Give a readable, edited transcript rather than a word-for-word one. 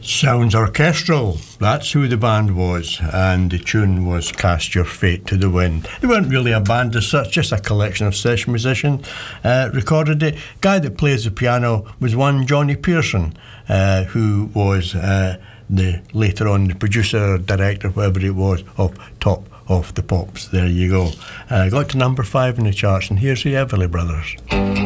Sounds orchestral. That's who the band was, and the tune was Cast Your Fate to the Wind. They weren't really a band as such, just a collection of session musicians recorded it. Guy that plays the piano was one Johnny Pearson, who was later on the producer, director, whoever it was, of Top of the Pops. There you go. Got to number 5 in the charts, and here's the Everly Brothers.